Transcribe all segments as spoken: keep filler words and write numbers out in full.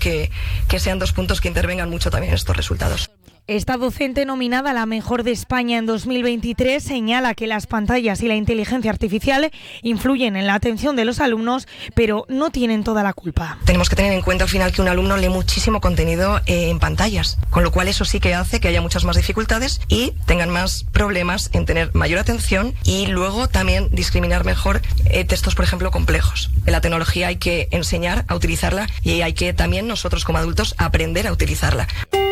que, que sean dos puntos que intervengan mucho también en estos resultados. Esta docente, nominada a la mejor de España en dos mil veintitrés, señala que las pantallas y la inteligencia artificial influyen en la atención de los alumnos, pero no tienen toda la culpa. Tenemos que tener en cuenta al final que un alumno lee muchísimo contenido eh, en pantallas, con lo cual eso sí que hace que haya muchas más dificultades y tengan más problemas en tener mayor atención y luego también discriminar mejor eh, textos, por ejemplo, complejos. En la tecnología hay que enseñar a utilizarla y hay que también nosotros como adultos aprender a utilizarla.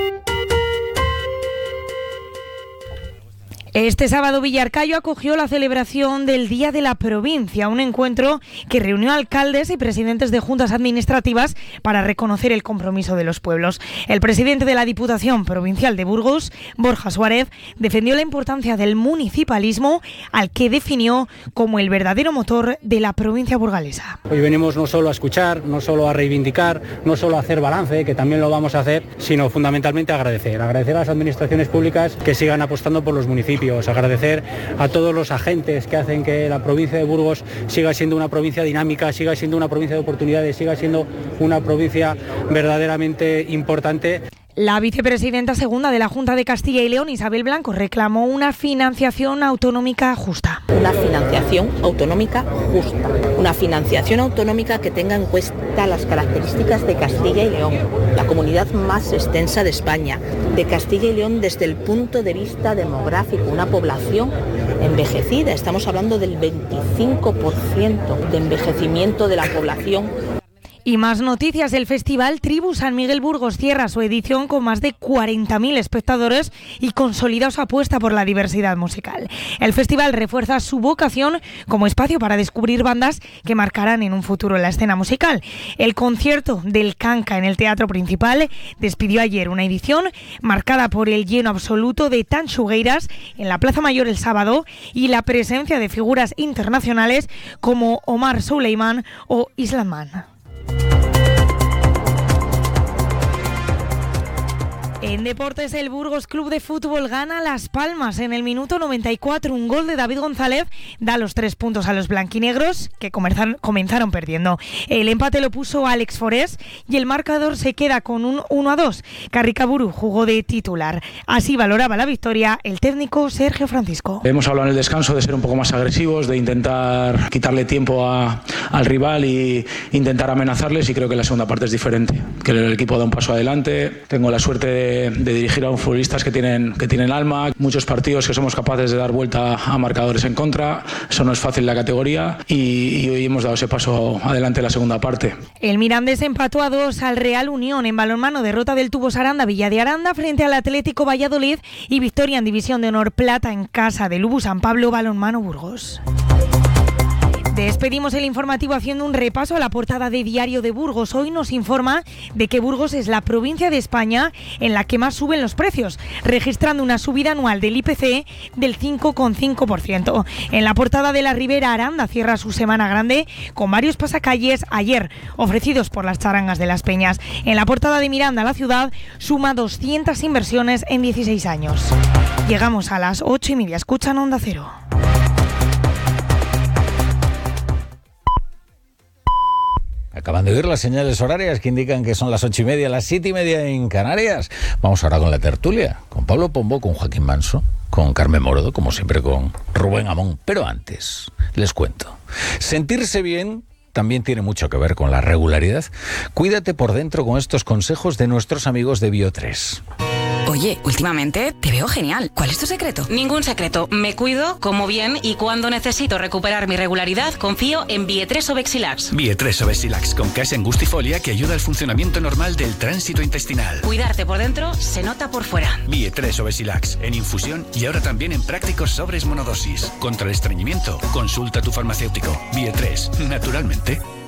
Este sábado Villarcayo acogió la celebración del Día de la Provincia, un encuentro que reunió a alcaldes y presidentes de juntas administrativas para reconocer el compromiso de los pueblos. El presidente de la Diputación Provincial de Burgos, Borja Suárez, defendió la importancia del municipalismo, al que definió como el verdadero motor de la provincia burgalesa. Hoy venimos no solo a escuchar, no solo a reivindicar, no solo a hacer balance, que también lo vamos a hacer, sino fundamentalmente a agradecer. Agradecer a las administraciones públicas que sigan apostando por los municipios. Agradecer a todos los agentes que hacen que la provincia de Burgos siga siendo una provincia dinámica, siga siendo una provincia de oportunidades, siga siendo una provincia verdaderamente importante. La vicepresidenta segunda de la Junta de Castilla y León, Isabel Blanco, reclamó una financiación autonómica justa. Una financiación autonómica justa, una financiación autonómica que tenga en cuenta las características de Castilla y León, la comunidad más extensa de España, de Castilla y León desde el punto de vista demográfico, una población envejecida, estamos hablando del veinticinco por ciento de envejecimiento de la población. Y más noticias, el Festival Tribu San Miguel Burgos cierra su edición con más de cuarenta mil espectadores y consolida su apuesta por la diversidad musical. El festival refuerza su vocación como espacio para descubrir bandas que marcarán en un futuro la escena musical. El concierto del Canca en el Teatro Principal despidió ayer una edición marcada por el lleno absoluto de Tanchugueiras en la Plaza Mayor el sábado y la presencia de figuras internacionales como Omar Suleiman o Islam Man. En deportes, el Burgos Club de Fútbol gana Las Palmas en el minuto noventa y cuatro. Un gol de David González da los tres puntos a los blanquinegros, que comenzaron, comenzaron perdiendo. El empate lo puso Alex Forés y el marcador se queda con un uno a dos. Carricaburu jugó de titular. Así valoraba la victoria el técnico Sergio Francisco. Hemos hablado en el descanso de ser un poco más agresivos, de intentar quitarle tiempo a, al rival e intentar amenazarles, y creo que la segunda parte es diferente. Que el equipo da un paso adelante. Tengo la suerte de de dirigir a un futbolistas que tienen, que tienen alma, muchos partidos que somos capaces de dar vuelta a marcadores en contra, eso no es fácil la categoría y, y hoy hemos dado ese paso adelante en la segunda parte. El Mirandés empató a dos al Real Unión. En balonmano, derrota del Tubos Aranda Villa de Aranda frente al Atlético Valladolid y victoria en División de Honor Plata en casa de Lubu San Pablo Balonmano Burgos. Despedimos el informativo haciendo un repaso a la portada de Diario de Burgos. Hoy nos informa de que Burgos es la provincia de España en la que más suben los precios, registrando una subida anual del I P C del cinco coma cinco por ciento. En la portada de La Ribera, Aranda cierra su semana grande con varios pasacalles ayer ofrecidos por las charangas de Las Peñas. En la portada de Miranda, la ciudad suma doscientas inversiones en dieciséis años. Llegamos a las ocho y media. Escuchan Onda Cero. Acaban de oír las señales horarias que indican que son las ocho y media, las siete y media en Canarias. Vamos ahora con la tertulia, con Pablo Pombo, con Joaquín Manso, con Carmen Morodo, como siempre con Rubén Amón. Pero antes, les cuento. Sentirse bien también tiene mucho que ver con la regularidad. Cuídate por dentro con estos consejos de nuestros amigos de Bio tres. Oye, últimamente te veo genial. ¿Cuál es tu secreto? Ningún secreto. Me cuido, como bien y cuando necesito recuperar mi regularidad, confío en Bio tres Obexilax. Bio tres Obexilax, con casa engustifolia que ayuda al funcionamiento normal del tránsito intestinal. Cuidarte por dentro se nota por fuera. Bio tres Obexilax, en infusión y ahora también en prácticos sobres monodosis. Contra el estreñimiento, consulta a tu farmacéutico. Bio tres, naturalmente.